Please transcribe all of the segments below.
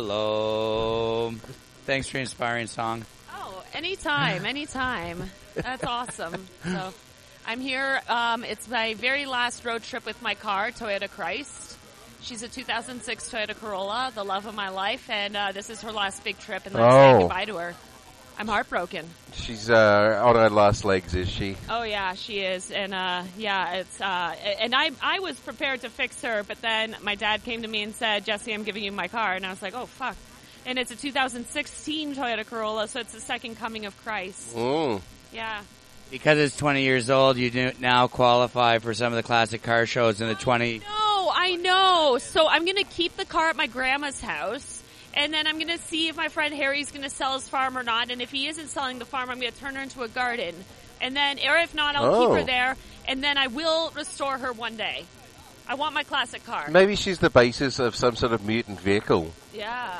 Hello. Thanks for your inspiring song. Oh, anytime. That's awesome. So I'm here. It's my very last road trip with my car, Toyota Christ. She's a 2006 Toyota Corolla, the love of my life, and this is her last big trip, and I'm saying goodbye to her. I'm heartbroken. She's on her last legs, is she? Oh yeah, she is, and it's and I was prepared to fix her, but then my dad came to me and said, "Jesse, I'm giving you my car," and I was like, "Oh fuck!" And it's a 2016 Toyota Corolla, so it's the second coming of Christ. Yeah. Because it's 20 years old, you do now qualify for some of the classic car shows in the 20. No, I know. So I'm going to keep the car at my grandma's house, and then I'm going to see if my friend Harry's going to sell his farm or not. And if he isn't selling the farm, I'm going to turn her into a garden. And then, or if not, I'll keep her there, and then I will restore her one day. I want my classic car. Maybe she's the basis of some sort of mutant vehicle. Yeah.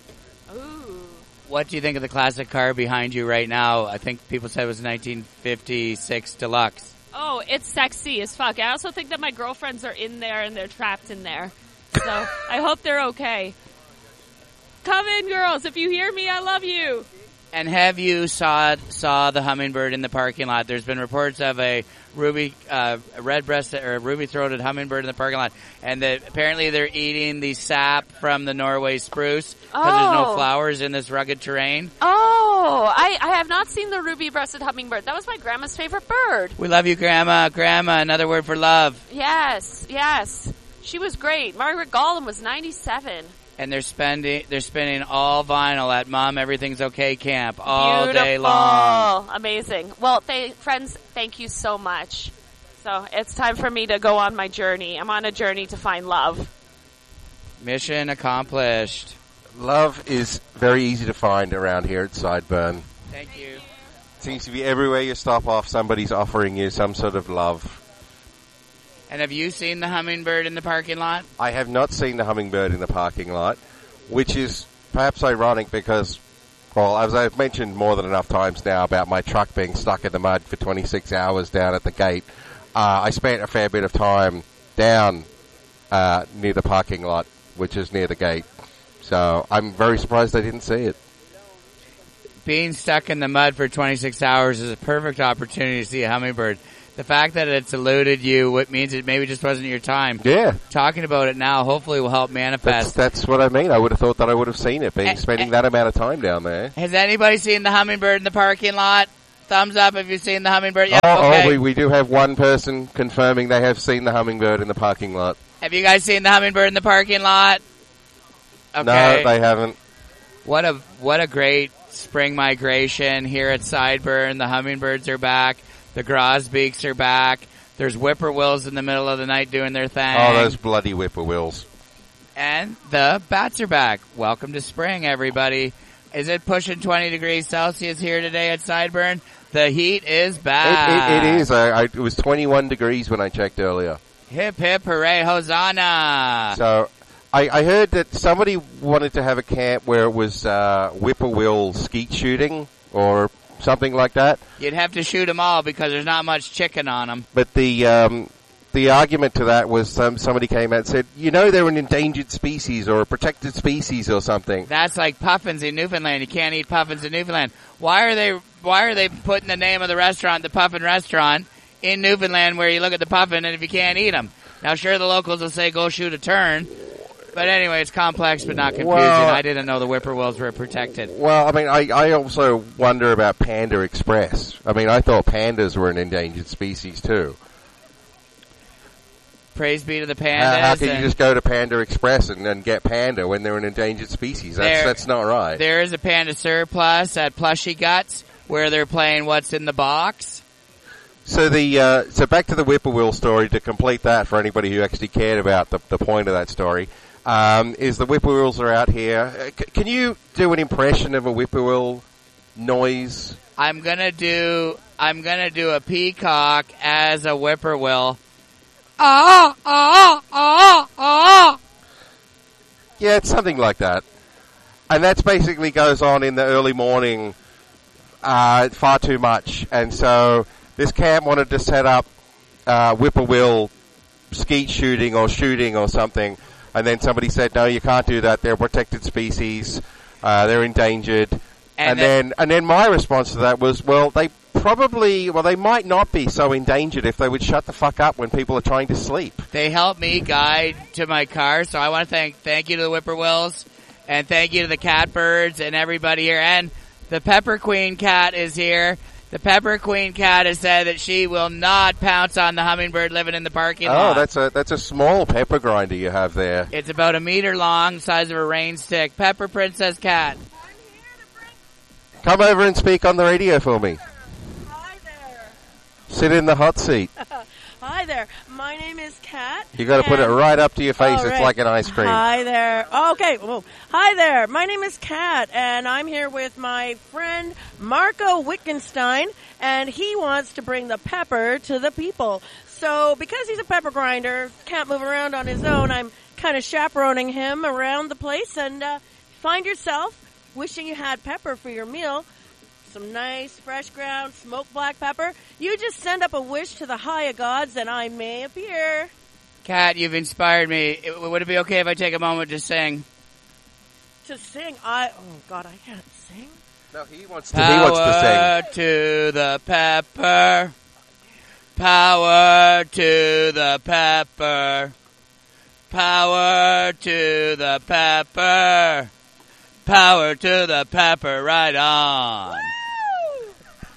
Ooh. What do you think of the classic car behind you right now? I think people said it was a 1956 Deluxe. Oh, it's sexy as fuck. I also think that my girlfriends are in there and they're trapped in there. So I hope they're okay. Come in, girls. If you hear me, I love you. And have you saw the hummingbird in the parking lot? There's been reports of a red-breasted or ruby-throated hummingbird in the parking lot, and apparently they're eating the sap from the Norway spruce because there's no flowers in this rugged terrain. Oh, I have not seen the ruby-breasted hummingbird. That was my grandma's favorite bird. We love you, Grandma. Grandma, another word for love. Yes. She was great. Margaret Gollum was 97. And they're spinning all vinyl at Mom Everything's Okay camp all day long. Amazing. Well, friends, thank you so much. So it's time for me to go on my journey. I'm on a journey to find love. Mission accomplished. Love is very easy to find around here at Sideburn. Thank you. Seems to be everywhere you stop off, somebody's offering you some sort of love. And have you seen the hummingbird in the parking lot? I have not seen the hummingbird in the parking lot, which is perhaps ironic because, well, as I've mentioned more than enough times now about my truck being stuck in the mud for 26 hours down at the gate, I spent a fair bit of time down near the parking lot, which is near the gate. So I'm very surprised I didn't see it. Being stuck in the mud for 26 hours is a perfect opportunity to see a hummingbird. The fact that it's eluded you, it means it maybe just wasn't your time. Yeah. Talking about it now hopefully will help manifest. That's what I mean. I would have thought that I would have seen it, spending that amount of time down there. Has anybody seen the hummingbird in the parking lot? Thumbs up if you've seen the hummingbird. Yeah, okay. We do have one person confirming they have seen the hummingbird in the parking lot. Have you guys seen the hummingbird in the parking lot? Okay. No, they haven't. What a great spring migration here at Sideburn. The hummingbirds are back. The grosbeaks are back. There's whippoorwills in the middle of the night doing their thing. Oh, those bloody whippoorwills. And the bats are back. Welcome to spring, everybody. Is it pushing 20 degrees Celsius here today at Sideburn? The heat is back. It is. It was 21 degrees when I checked earlier. Hip, hip, hooray, Hosanna. So I heard that somebody wanted to have a camp where it was whippoorwill skeet shooting or something like that. You'd have to shoot them all because there's not much chicken on them. But the argument to that was somebody came out and said, they're an endangered species or a protected species or something. That's like puffins in Newfoundland. You can't eat puffins in Newfoundland. Why are they putting the name of the restaurant, the Puffin Restaurant, in Newfoundland where you look at the puffin and if you can't eat them? Now, sure, the locals will say, go shoot a tern. But anyway, it's complex but not confusing. Well, I didn't know the whippoorwills were protected. Well, I mean, I also wonder about Panda Express. I mean, I thought pandas were an endangered species too. Praise be to the pandas. How can you just go to Panda Express and get panda when they're an endangered species? That's not right. There is a panda surplus at Plushy Guts where they're playing What's in the Box. So so back to the whippoorwill story to complete that for anybody who actually cared about the point of that story. Is the whippoorwills are out here. Can you do an impression of a whippoorwill noise? I'm gonna do a peacock as a whippoorwill. Ah, ah, ah, ah. Yeah, it's something like that. And that basically goes on in the early morning far too much. And so this camp wanted to set up whippoorwill skeet shooting or something. and then somebody said, no, you can't do that. They're a protected species. They're endangered. And then my response to that was, well, they might not be so endangered if they would shut the fuck up when people are trying to sleep. They helped me guide to my car, so I want to thank you to the whippoorwills, and thank you to the catbirds and everybody here. And the Pepper Queen cat is here. The Pepper Queen cat has said that she will not pounce on the hummingbird living in the parking lot. Oh, that's a small pepper grinder you have there. It's about a meter long, size of a rain stick. Pepper Princess Cat. Come over and speak on the radio for me. Hi there. Sit in the hot seat. Hi there. My name is Kat. You got to put it right up to your face. Right. It's like an ice cream. Hi there. Okay. Whoa. Hi there. My name is Kat, and I'm here with my friend Marco Wittgenstein, and he wants to bring the pepper to the people. So because he's a pepper grinder, can't move around on his own, I'm kind of chaperoning him around the place, and find yourself wishing you had pepper for your meal. Some nice, fresh ground, smoked black pepper. You just send up a wish to the higher gods and I may appear. Kat, you've inspired me. Would it be okay if I take a moment to sing? To sing? Oh God, I can't sing. No, he wants to sing. To the pepper. Power to the pepper. Power to the pepper. Power to the pepper, right on. Woo!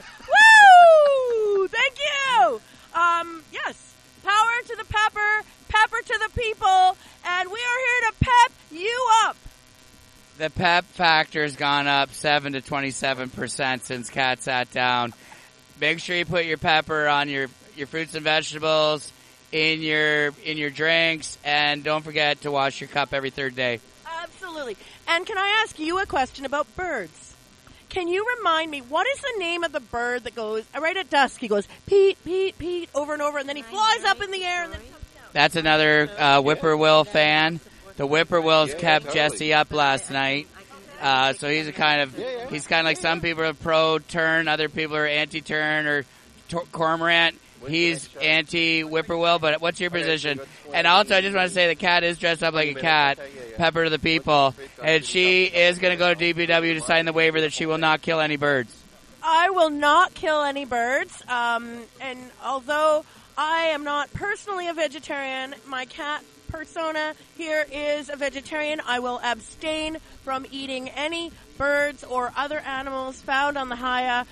Woo! Thank you! Yes. Power to the pepper, pepper to the people, and we are here to pep you up. The pep factor's gone up 7 to 27% since Kat sat down. Make sure you put your pepper on your fruits and vegetables, in your drinks, and don't forget to wash your cup every third day. Absolutely. And can I ask you a question about birds? Can you remind me, what is the name of the bird that goes, right at dusk, he goes, Pete, Pete, Pete, over and over, and then he flies up in the air and then comes down? That's another whippoorwill fan. The whippoorwills kept Jesse up last night. So he's kind of like some people are pro-turn, other people are anti-turn or cormorant. He's anti-whippoorwill, but what's your position? And also, I just want to say the cat is dressed up like a cat, pepper to the people, and she is going to go to DPW to sign the waiver that she will not kill any birds. I will not kill any birds, and although I am not personally a vegetarian, my cat persona here is a vegetarian. I will abstain from eating any birds or other animals found on the Haya,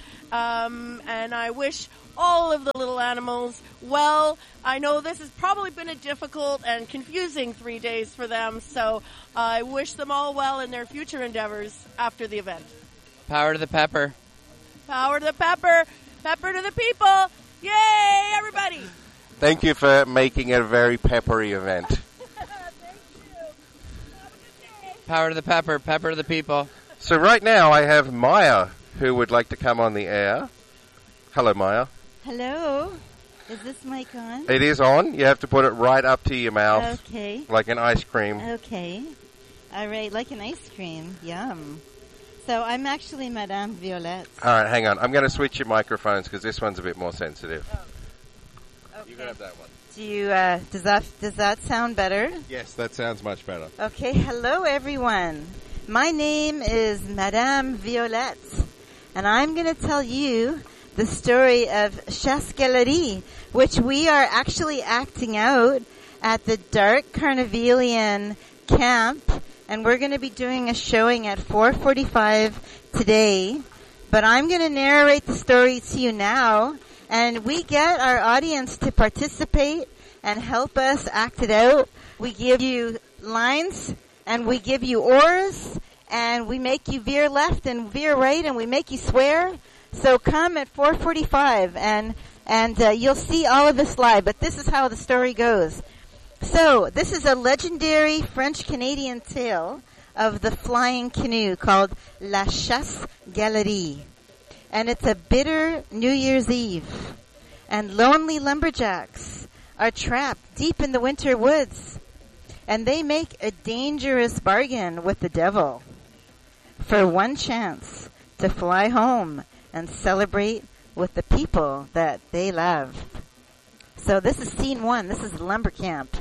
and I wish all of the little animals well. I know this has probably been a difficult and confusing 3 days for them, so I wish them all well in their future endeavors after the event. Power to the pepper. Power to the pepper. Pepper to the people. Yay, everybody. Thank you for making it a very peppery event. Thank you. Have a good day. Power to the pepper. Pepper to the people. So right now I have Maya, who would like to come on the air. Hello, Maya. Hello. Is this mic on? It is on. You have to put it right up to your mouth. Okay. Like an ice cream. Okay. All right, like an ice cream. Yum. So I'm actually Madame Violette. All right, hang on. I'm going to switch your microphones because this one's a bit more sensitive. Okay. You grab that one. Do you? Does that sound better? Yes, that sounds much better. Okay. Hello, everyone. My name is Madame Violette, and I'm going to tell you the story of Chasse Galerie, which we are actually acting out at the Dark Carnivalian Camp, and we're going to be doing a showing at 4:45 today. But I'm going to narrate the story to you now, and we get our audience to participate and help us act it out. We give you lines, and we give you oars, and we make you veer left and veer right, and we make you swear. So come at 4:45, and you'll see all of this live. But this is how the story goes. So this is a legendary French-Canadian tale of the flying canoe called La Chasse Galerie. And it's a bitter New Year's Eve. And lonely lumberjacks are trapped deep in the winter woods. And they make a dangerous bargain with the devil for one chance to fly home and celebrate with the people that they love. So this is scene one. This is the lumber camp.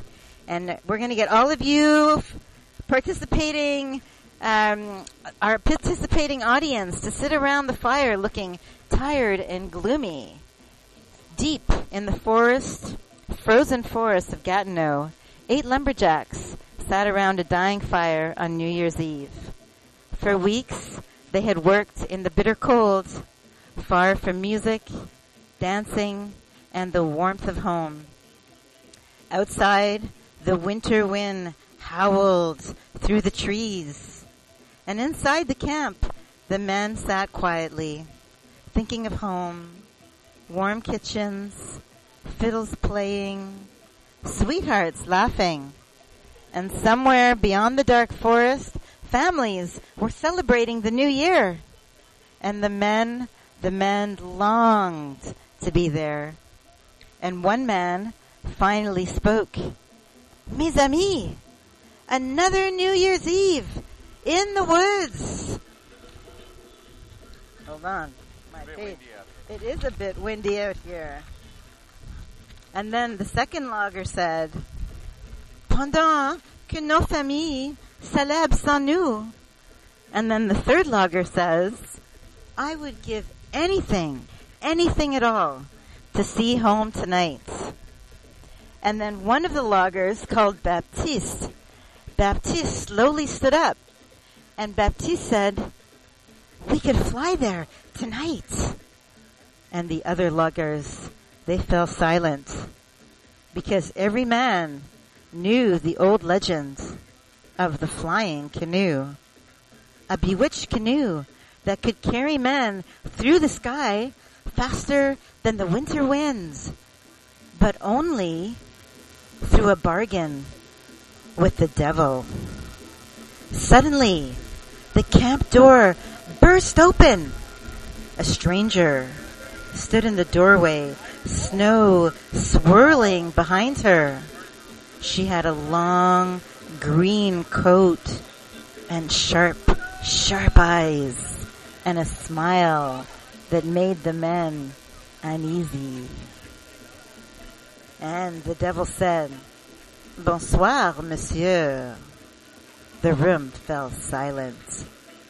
And we're going to get all of you participating, our participating audience to sit around the fire looking tired and gloomy. Deep in the forest, frozen forest of Gatineau, 8 lumberjacks sat around a dying fire on New Year's Eve. For weeks, they had worked in the bitter cold, far from music, dancing, and the warmth of home. Outside, the winter wind howled through the trees. And inside the camp, the men sat quietly, thinking of home, warm kitchens, fiddles playing, sweethearts laughing. And somewhere beyond the dark forest, families were celebrating the new year. And the men longed to be there. And one man finally spoke. Mes amis, another New Year's Eve in the woods. Hold on. My face. It is a bit windy out here. And then the second logger said, Pendant que nos familles célèbrent sans nous. And then the third logger says, I would give anything at all, to see home tonight. And then one of the loggers, called Baptiste slowly stood up. And Baptiste said, we could fly there tonight. And the other loggers, they fell silent, because every man knew the old legend of the flying canoe. A bewitched canoe that could carry men through the sky faster than the winter winds, but only through a bargain with the devil. Suddenly, the camp door burst open. A stranger stood in the doorway, snow swirling behind her. She had a long green coat and sharp eyes and a smile that made the men uneasy. And the devil said, Bonsoir, monsieur. The room fell silent.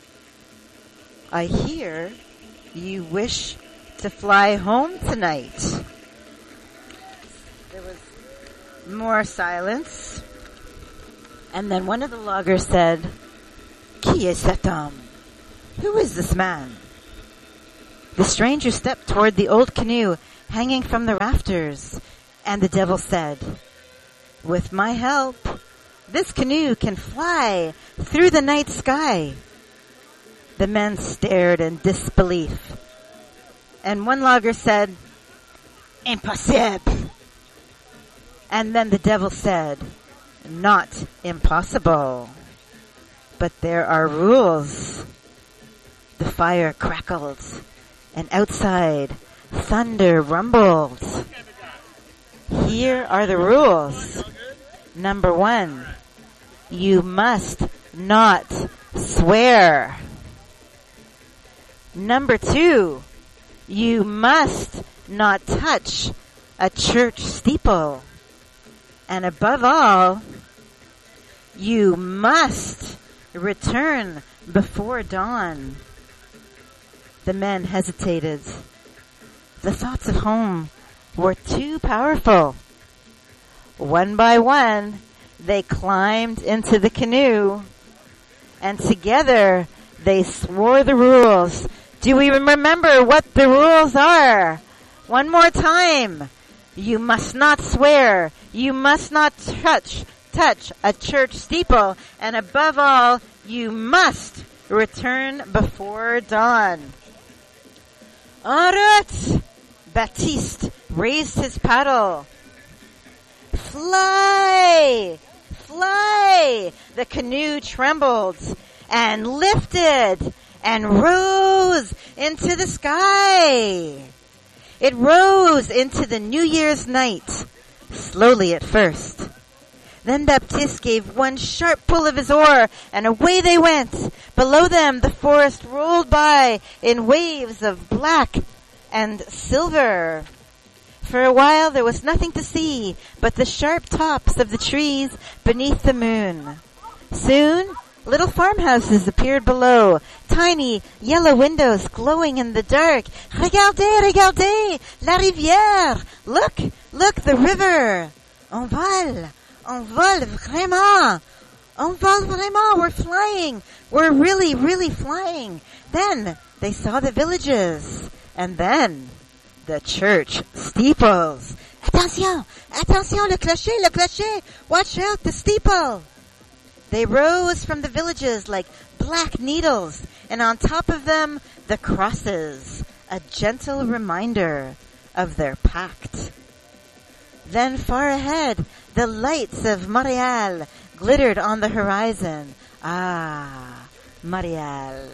I hear you wish to fly home tonight. There was more silence. And then one of the loggers said, Qui est cet homme? Who is this man? The stranger stepped toward the old canoe hanging from the rafters, and the devil said, With my help, this canoe can fly through the night sky. The men stared in disbelief, and one logger said, Impossible. And then the devil said, Not impossible, but there are rules. The fire crackled, and outside, thunder rumbled. Here are the rules. Number 1, you must not swear. Number 2, you must not touch a church steeple. And above all, you must return before dawn. The men hesitated. The thoughts of home were too powerful. One by one, they climbed into the canoe, and together they swore the rules. Do we remember what the rules are? One more time. You must not swear. You must not touch a church steeple. And above all, you must return before dawn. En route! Baptiste raised his paddle. Fly! Fly! The canoe trembled and lifted and rose into the sky. It rose into the New Year's night, slowly at first. Then Baptiste gave one sharp pull of his oar, and away they went. Below them, the forest rolled by in waves of black and silver. For a while there was nothing to see but the sharp tops of the trees beneath the moon. Soon, little farmhouses appeared below, tiny yellow windows glowing in the dark. Regardez, regardez, la rivière! Look, the river! On vole vraiment! On vole vraiment, we're flying! We're really, really flying! Then they saw the villages, and then the church steeples. Attention! Attention, le clocher! Watch out, the steeple! They rose from the villages like black needles, and on top of them, the crosses, a gentle reminder of their pact. Then far ahead, the lights of Montreal glittered on the horizon. Ah, Montreal.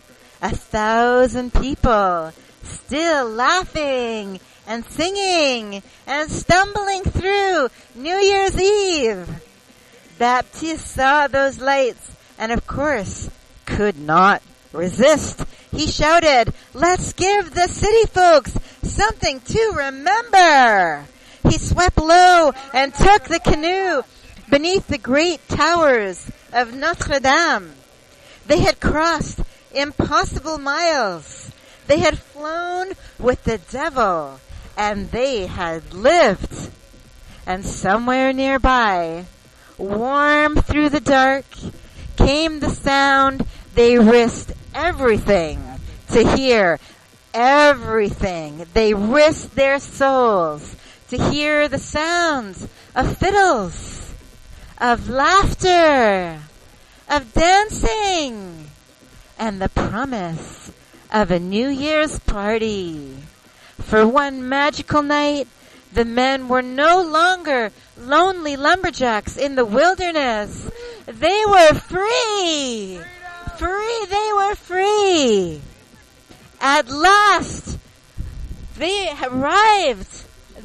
1,000 people, still laughing and singing and stumbling through New Year's Eve. Baptiste saw those lights and, of course, could not resist. He shouted, "Let's give the city folks something to remember!" He swept low and took the canoe beneath the great towers of Notre Dame. They had crossed impossible miles. They had flown with the devil, and they had lived. And somewhere nearby, warm through the dark, came the sound they risked everything to hear. Everything. They risked their souls to hear the sounds of fiddles, of laughter, of dancing, and the promise of a New Year's party. For one magical night, the men were no longer lonely lumberjacks in the wilderness. They were free! Free, they were free! At last, they arrived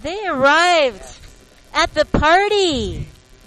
at the party.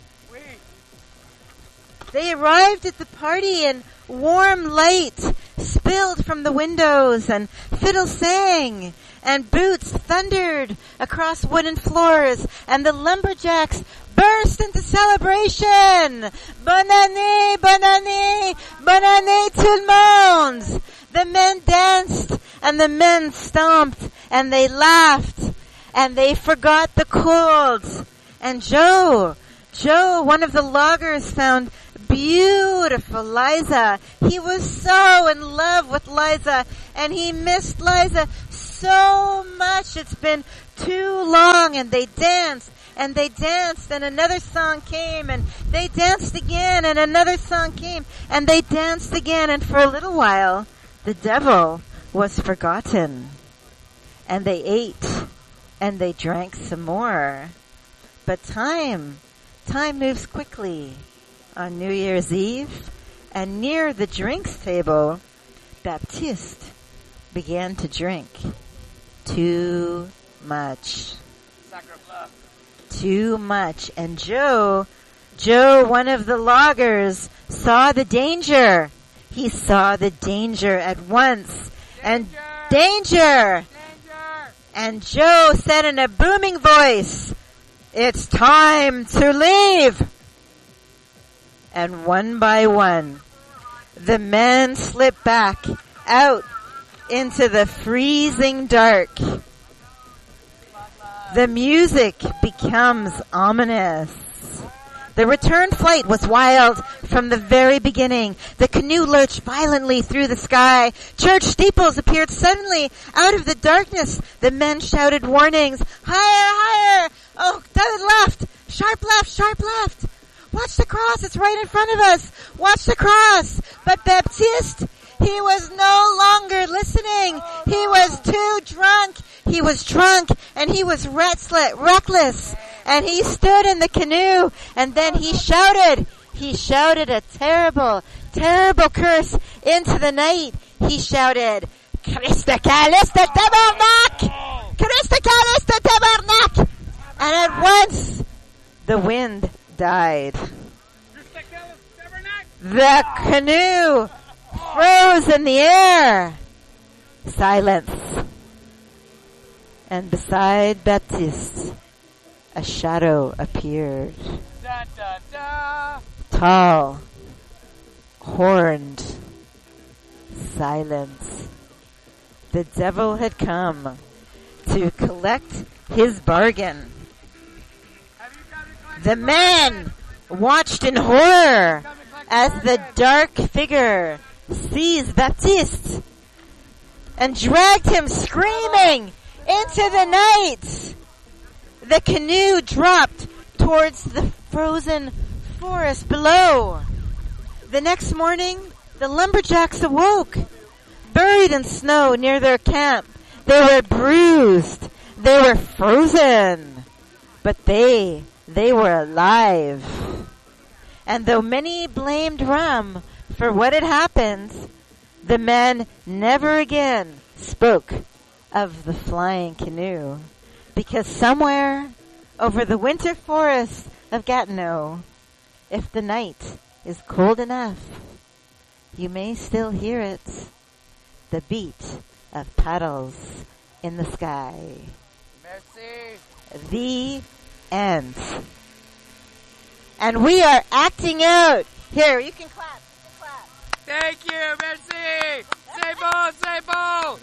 They arrived at the party, and warm light spilled from the windows, and fiddles sang, and boots thundered across wooden floors, and the lumberjacks burst into celebration. Bonne année, bonne année, bonne année tout le monde. The men danced, and the men stomped, and they laughed, and they forgot the cold. And Joe, one of the loggers, found beautiful Liza. He was so in love with Liza, and he missed Liza so much. It's been too long. And they danced, and another song came, and they danced again, and another song came, and they danced again, and for a little while, the devil was forgotten. And they ate, and they drank some more. But time moves quickly. On New Year's Eve, and near the drinks table, Baptiste began to drink too much. Too much. And Joe, one of the loggers, saw the danger. He saw the danger at once. Danger! And Joe said in a booming voice, "It's time to leave!" And one by one, the men slipped back out into the freezing dark. The music becomes ominous. The return flight was wild from the very beginning. The canoe lurched violently through the sky. Church steeples appeared suddenly out of the darkness. The men shouted warnings. "Higher, higher! Oh, to the left! Sharp left, sharp left! Watch the cross, it's right in front of us! Watch the cross!" But Baptiste, he was no longer listening. He was too drunk. He was drunk, and he was reckless. And he stood in the canoe, and then he shouted a terrible, terrible curse into the night. He shouted, "Christ caliste tabarnak! Christ caliste tabarnak!" And at once, the wind died. The canoe froze in the air. Silence. And beside Baptiste, a shadow appeared. Da, da, da. Tall, horned, silent. The devil had come to collect his bargain. The man watched in horror as the dark figure seized Baptiste and dragged him screaming into the night. The canoe dropped towards the frozen forest below. The next morning, the lumberjacks awoke, buried in snow near their camp. They were bruised. They were frozen. But they were alive. And though many blamed Rum for what had happened, the men never again spoke of the flying canoe, because somewhere over the winter forest of Gatineau, if the night is cold enough, you may still hear it, the beat of paddles in the sky. Merci. The end. And we are acting out. Here, you can clap. Thank you. Merci. C'est bon. C'est bon.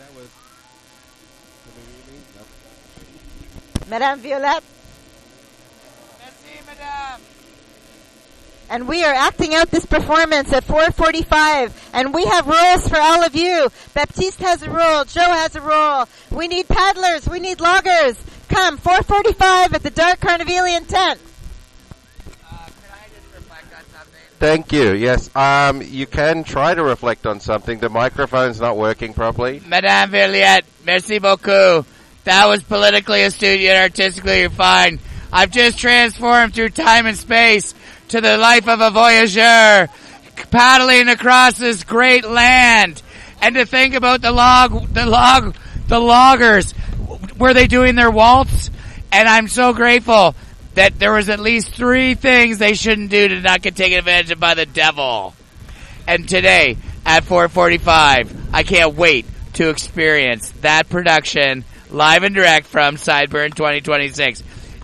Madame Violette. Merci, madame. And we are acting out this performance at 4:45, and we have roles for all of you. Baptiste has a role. Joe has a role. We need paddlers. We need loggers. Come, 4:45 at the Dark Carnivalian tent. Can I just reflect on something? Thank you. Yes, you can try to reflect on something. The microphone's not working properly. Madame Violette, merci beaucoup. That was politically astute yet artistically refined. I've just transformed through time and space to the life of a voyageur, paddling across this great land. And to think about the loggers, were they doing their waltz? And I'm so grateful that there was at least 3 things they shouldn't do to not get taken advantage of by the devil. And today, at 4:45, I can't wait to experience that production live and direct from Sideburn 2026.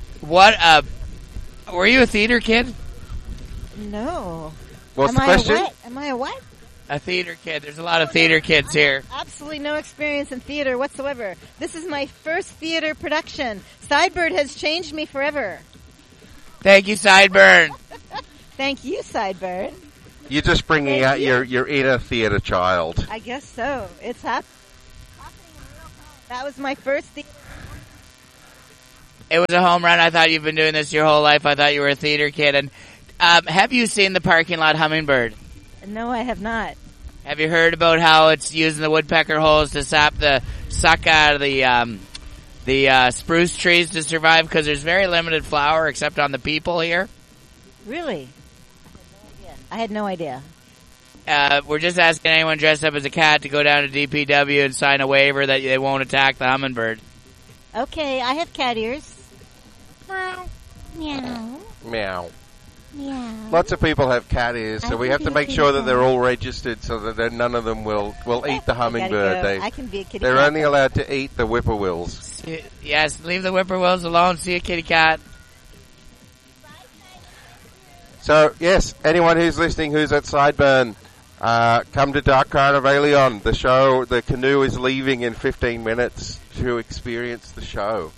Were you a theater kid? No. What's the question? Am I a what? A theater kid. There's a lot of theater kids here. Absolutely no experience in theater whatsoever. This is my first theater production. Sidebird has changed me forever. Thank you, Sideburn. Thank you, Sidebird. You're just bringing Thank out you. your inner theatre child. I guess so. It's happening in real time. That was my first theater. It was a home run. I thought you've been doing this your whole life. I thought you were a theater kid. And have you seen the parking lot hummingbird? No, I have not. Have you heard about how it's using the woodpecker holes to sap the suck out of the spruce trees to survive? Because there's very limited flower except on the people here. Really? I had no idea. We're just asking anyone dressed up as a cat to go down to DPW and sign a waiver that they won't attack the hummingbird. Okay, I have cat ears. Meow. Meow. Meow. Lots of people have cat ears, so I we can have be to a make kitty sure that cat. they're all registered so that then none of them will eat the hummingbird. Go. I can be a kitty They're cat. only allowed to eat the whippoorwills. Yes, leave the whippoorwills alone. See a kitty cat. So, yes, anyone who's listening who's at Sideburn, come to Dark Carnivalion. The show, the canoe is leaving in 15 minutes to experience the show.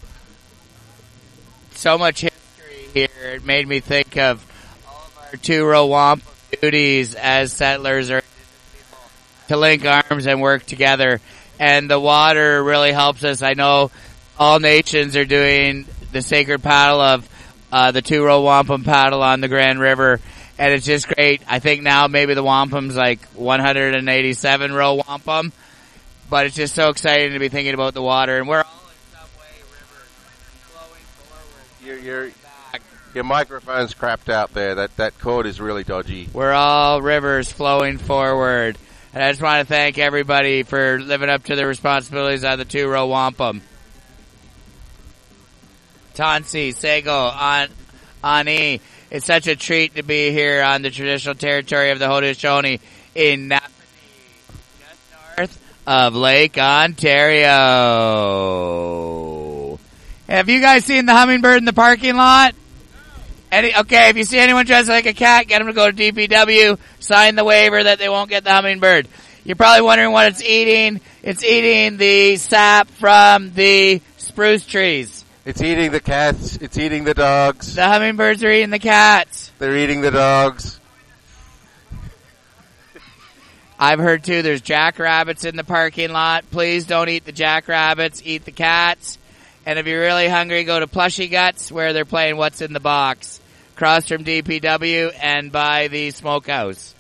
So much history here. It made me think of all of our two-row wampum duties as settlers or to link arms and work together. And the water really helps us. I know all nations are doing the sacred paddle of the two-row wampum paddle on the Grand River. And it's just great. I think now maybe the wampum's like 187-row wampum. But it's just so exciting to be thinking about the water. And we're all in some way rivers flowing forward. Your microphone's crapped out there. That cord is really dodgy. We're all rivers flowing forward. And I just want to thank everybody for living up to their responsibilities on the two-row wampum. Tansi, Sego, Ani. It's such a treat to be here on the traditional territory of the Haudenosaunee in Napanee, just north of Lake Ontario. Have you guys seen the hummingbird in the parking lot? Okay, if you see anyone dressed like a cat, get them to go to DPW, sign the waiver that they won't get the hummingbird. You're probably wondering what it's eating. It's eating the sap from the spruce trees. It's eating the cats. It's eating the dogs. The hummingbirds are eating the cats. They're eating the dogs. I've heard, too, there's jackrabbits in the parking lot. Please don't eat the jackrabbits. Eat the cats. And if you're really hungry, go to Plushy Guts, where they're playing What's in the Box, across from DPW and by the smokehouse.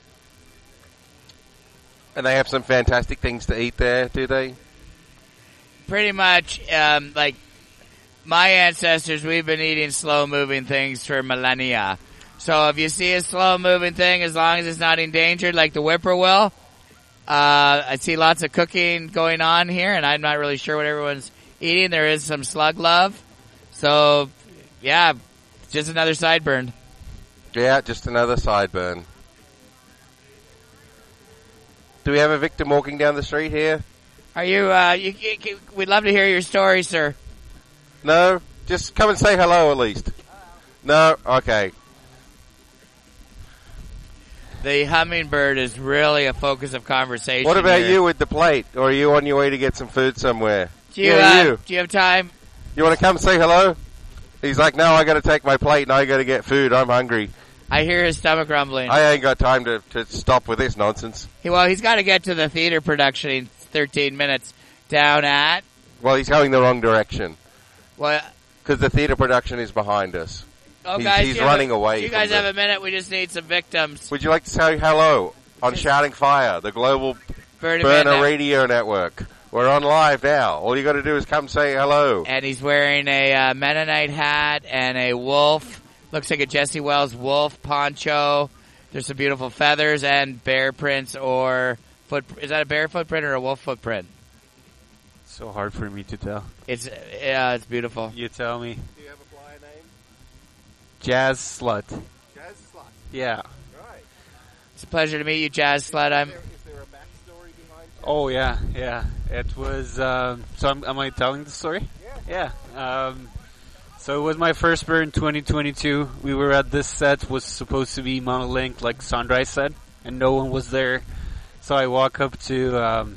And they have some fantastic things to eat there, do they? Pretty much, like my ancestors, we've been eating slow-moving things for millennia. So if you see a slow-moving thing, as long as it's not endangered, like the whippoorwill, I see lots of cooking going on here, and I'm not really sure what everyone's eating. There is some slug love. So, yeah, just another sideburn. Yeah, just another sideburn. Do we have a victim walking down the street here? Are you, we'd love to hear your story, sir. No? Just come and say hello at least. No? Okay. The hummingbird is really a focus of conversation. What about here. you with the plate? Or are you on your way to get some food somewhere? Do you, you. Do you have time? You want to come say hello? He's like, no, I got to take my plate and I got to get food. I'm hungry. I hear his stomach rumbling. I ain't got time to stop with this nonsense. Well, he's got to get to the theater production in 13 minutes down at... Well, he's going the wrong direction. Well, because the theater production is behind us. Oh, guys, he's running away. Do you guys have a minute? We just need some victims. Would you like to say hello on Shouting Fire, the global burner radio network? We're on live now. All you got to do is come say hello. And he's wearing a Mennonite hat and a wolf. Looks like a Jesse Wells wolf poncho. There's some beautiful feathers and bear prints or foot. Is that a bear footprint or a wolf footprint? So hard for me to tell. It's beautiful. You tell me. Do you have a flyer name? Jazz Slut. Jazz Slut. Yeah. Right. It's a pleasure to meet you, Jazz Slut. Is there a backstory behind it? Oh yeah. It was. So am I telling the story? Yeah. So it was my first bird in 2022. We were at this set, was supposed to be monolink, like Sunrise said, and no one was there. So I walk up to, to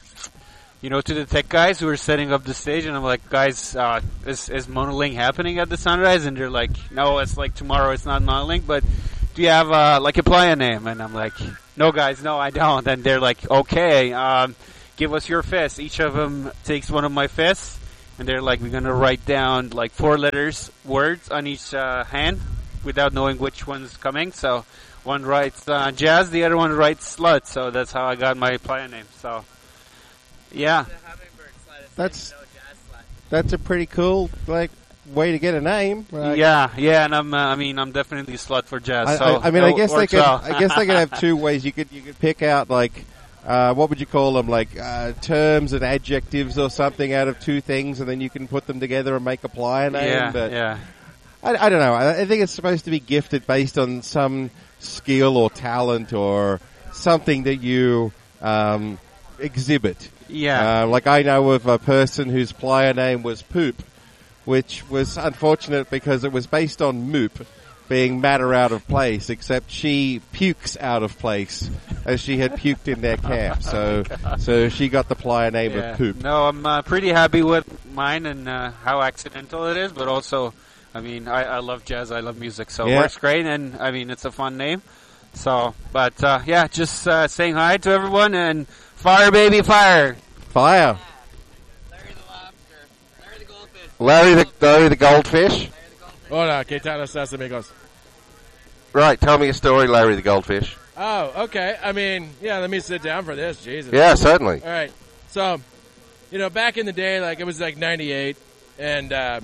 the tech guys who were setting up the stage, and I'm like, guys, is monolink happening at the Sunrise? And they're like, no, it's like tomorrow. It's not monolink, but do you have like a playa name? And I'm like, no, guys, no, I don't. And they're like, okay, give us your fist. Each of them takes one of my fists. And they're like, we're going to write down like 4 letters, words on each hand without knowing which one's coming. So one writes jazz, the other one writes slut. So that's how I got my playa name. So, yeah. That's a pretty cool way to get a name. Right? Yeah, and I'm definitely slut for jazz. I guess they could have 2 ways. You could pick out what would you call them? Terms and adjectives or something out of 2 things, and then you can put them together and make a playa name. Yeah. I don't know. I think it's supposed to be gifted based on some skill or talent or something that you exhibit. Yeah. I know of a person whose playa name was Poop, which was unfortunate because it was based on Moop being matter out of place, except she pukes out of place as she had puked in their camp. So she got the playa name of Poop. No, I'm pretty happy with mine and how accidental it is, but also, I love jazz, I love music, so it works great, and it's a fun name. So, but just saying hi to everyone, and fire, baby, fire! Fire! Larry the lobster. Larry the goldfish. Larry the goldfish. Hola, ¿qué tal estás, amigos? Right, tell me a story, Larry the goldfish. Oh, okay. Let me sit down for this. Jesus. Yeah, certainly. All right. So, back in the day, it was 98, and, I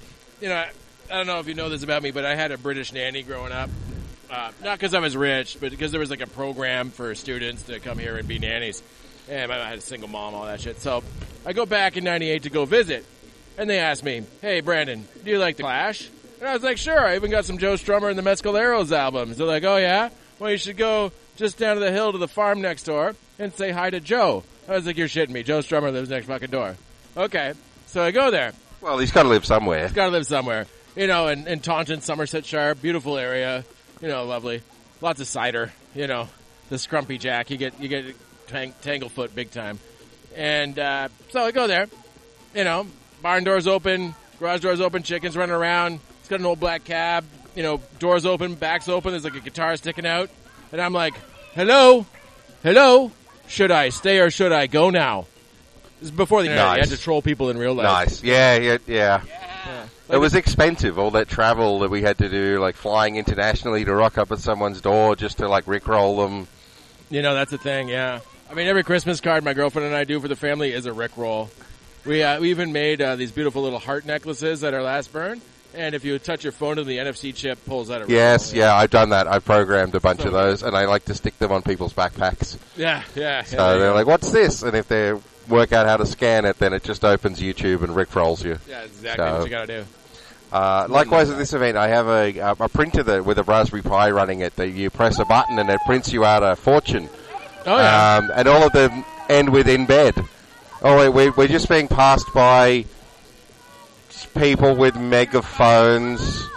don't know if you know this about me, but I had a British nanny growing up. Not because I was rich, but because there was, a program for students to come here and be nannies. And I had a single mom, all that shit. So, I go back in 98 to go visit, and they asked me, hey, Brandon, do you like The Clash? And I was like, sure. I even got some Joe Strummer and the Mescaleros albums. They're like, oh, yeah? Well, you should go just down to the hill to the farm next door and say hi to Joe. I was like, you're shitting me. Joe Strummer lives next fucking door. Okay. So I go there. Well, he's got to live somewhere. He's got to live somewhere. You know, in Taunton, Somersetshire, beautiful area. You know, lovely. Lots of cider. You know, the Scrumpy Jack. You get Tanglefoot big time. And so I go there. You know, barn doors open, garage doors open, chickens running around. It's got an old black cab. You know, doors open, backs open. There's like a guitar sticking out. And I'm like, hello? Should I stay or should I go now? This is before the internet. Nice. You had to troll people in real life. Nice. Yeah. It was expensive, all that travel that we had to do, like flying internationally to rock up at someone's door just to like rickroll them. You know, that's the thing, yeah. I mean, every Christmas card my girlfriend and I do for the family is a rickroll. We even made these beautiful little heart necklaces at our last burn, and if you touch your phone to the NFC chip, pulls out a rickroll. Yes, yeah, I've done that. I've programmed a bunch of those, and I like to stick them on people's backpacks. Yeah. So they're like, what's this? And if they work out how to scan it, then it just opens YouTube and rickrolls you. Yeah, exactly what you got to do. Likewise at this event, I have a printer with a Raspberry Pi running it that you press a button and it prints you out a fortune. Oh, yeah. And all of them end with in bed. Oh, wait, we're just being passed by people with megaphones.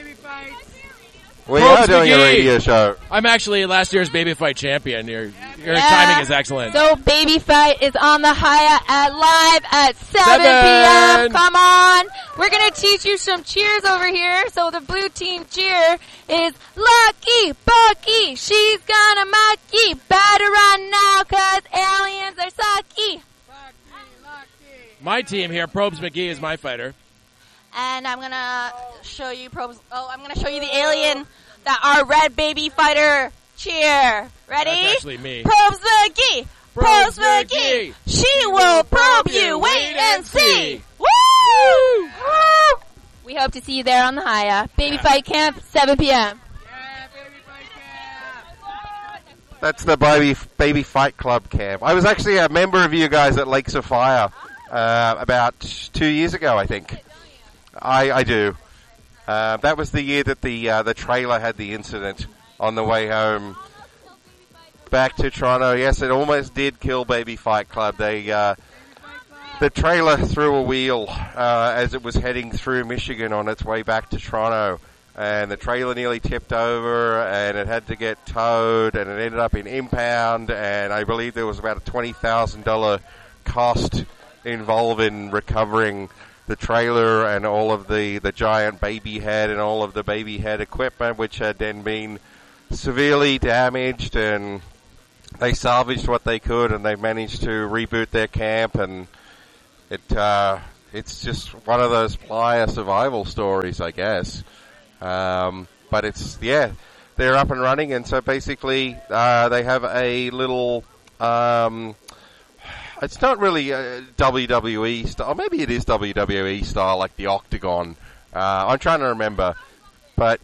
We are doing a radio show. I'm actually last year's Baby Fight champion. Your timing is excellent. So Baby Fight is on the Hyatt live at 7 p.m. Come on. We're going to teach you some cheers over here. So the blue team cheer is Lucky Bucky. She's gonna muck ye. Better run now because aliens are sucky. My team here, Probes McGee, is my fighter. And I'm going to show you I'm going to show you the alien that our red baby fighter cheer. Ready? That's actually me. Probes McGee. Probes McGee. She will probe you. Wait and see. Woo! Woo! We hope to see you there on the Haya. Baby Fight Camp, 7 p.m. That's the Baby Fight Club camp. I was actually a member of you guys at Lakes of Fire about 2 years ago, I think. I do. That was the year that the trailer had the incident on the way home back to Toronto. Yes, it almost did kill Baby Fight Club. The trailer threw a wheel as it was heading through Michigan on its way back to Toronto, and the trailer nearly tipped over, and it had to get towed, and it ended up in impound, and I believe there was about a $20,000 cost involved in recovering the trailer and all of the giant baby head and all of the baby head equipment, which had then been severely damaged, and they salvaged what they could, and they managed to reboot their camp, and it's just one of those playa survival stories, I guess. But they're up and running, and so basically they have a little it's not really WWE style. Maybe it is WWE style, like the Octagon. I'm trying to remember. But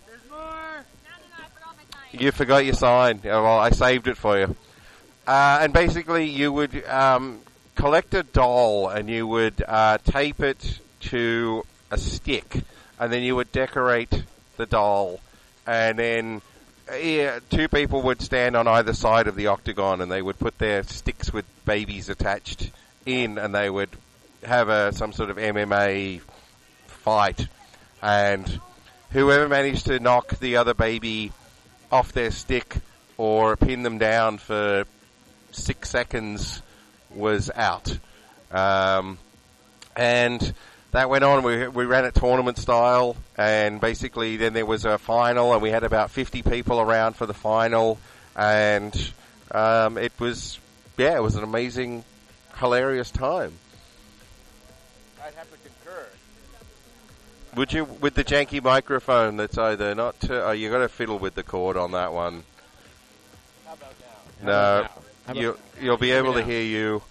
you forgot your sign. Yeah, well, I saved it for you. And basically, you would collect a doll, and you would tape it to a stick, and then you would decorate the doll. And then two people would stand on either side of the octagon, and they would put their sticks with babies attached in, and they would have some sort of MMA fight. And whoever managed to knock the other baby off their stick or pin them down for 6 seconds was out. And that went on. We ran it tournament style, and basically then there was a final, and we had about 50 people around for the final, and it was an amazing, hilarious time. I'd have to concur. Would you, with the janky microphone that's either not you got to fiddle with the cord on that one. How about now? No, you'll be able to hear you.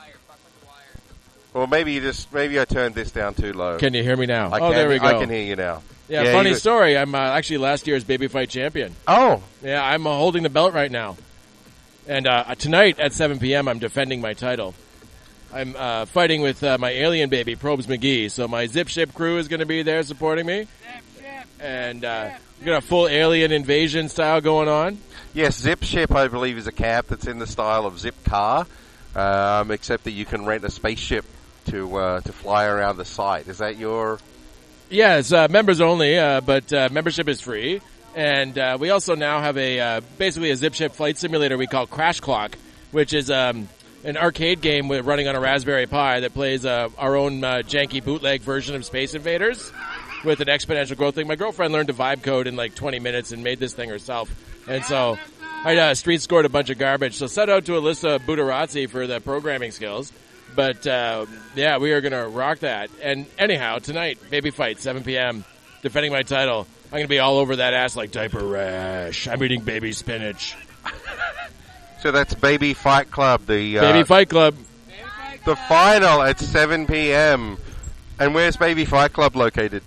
Or maybe I turned this down too low. Can you hear me now? There we go. I can hear you now. Yeah, funny story. I'm actually last year's Baby Fight champion. Oh. Yeah, I'm holding the belt right now. And tonight at 7 p.m. I'm defending my title. I'm fighting with my alien baby, Probes McGee. So my Zip Ship crew is going to be there supporting me. And we've got a full alien invasion style going on. Yes, Zip Ship, I believe, is a camp that's in the style of Zip Car, except that you can rent a spaceship to fly around the site. Is that your? Yeah, it's members only, but membership is free. And we also now have basically a zip ship flight simulator we call Crash Clock, which is an arcade game running on a Raspberry Pi that plays our own janky bootleg version of Space Invaders with an exponential growth thing. My girlfriend learned to vibe code in like 20 minutes and made this thing herself. And so I street scored a bunch of garbage. So shout out to Alyssa Budarazzi for the programming skills. But yeah, we are going to rock that. And anyhow, tonight, Baby Fight, 7 p.m., defending my title. I'm going to be all over that ass like diaper rash. I'm eating baby spinach. So that's Baby Fight Club. Baby Fight Club. The final at 7 p.m. And where's Baby Fight Club located?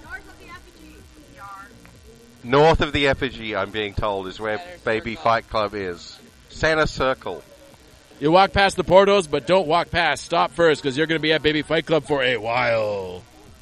North of the Effigy, I'm being told, is where Baby Fight Club is. Center Circle. You walk past the portos, but don't walk past. Stop first, because you're going to be at Baby Fight Club for a while.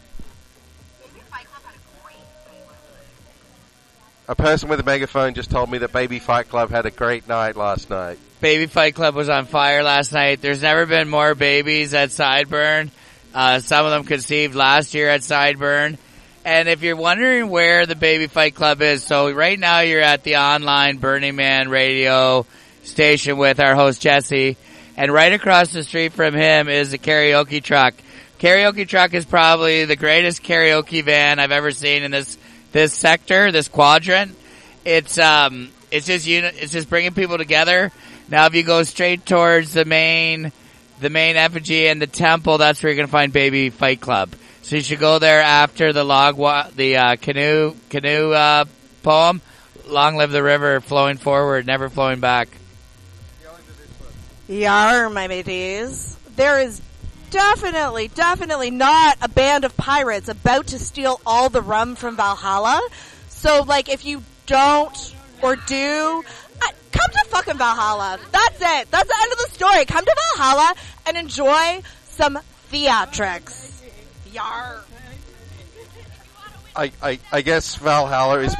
A person with a megaphone just told me that Baby Fight Club had a great night last night. Baby Fight Club was on fire last night. There's never been more babies at Sideburn. Some of them conceived last year at Sideburn. And if you're wondering where the Baby Fight Club is, so right now you're at the online Burning Man radio station with our host Jesse. And right across the street from him is the karaoke truck. Karaoke truck is probably the greatest karaoke van I've ever seen in this sector, this quadrant. It's just bringing people together. Now, if you go straight towards the main effigy and the temple, that's where you're going to find Baby Fight Club. So you should go there after the canoe poem. Long live the river, flowing forward, never flowing back. Yar, my mateys. There is definitely not a band of pirates about to steal all the rum from Valhalla. So, like, if you don't or do, come to fucking Valhalla. That's it. That's the end of the story. Come to Valhalla and enjoy some theatrics. Yar. I guess Valhalla is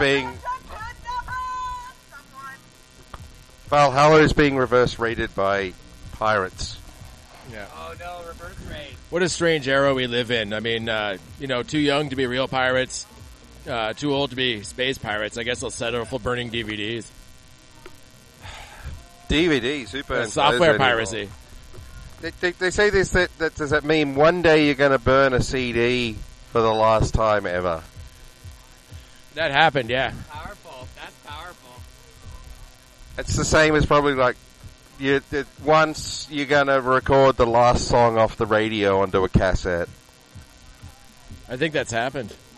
being reverse rated by pirates. Yeah. Oh no, reverse rate. What a strange era we live in. I mean, too young to be real pirates, too old to be space pirates. I guess they'll settle for burning DVDs. DVD, super software piracy. They say this, that does that mean one day you're going to burn a CD for the last time ever? That happened, yeah. Powerful. That's powerful. It's the same as probably like once you're going to record the last song off the radio onto a cassette. I think that's happened.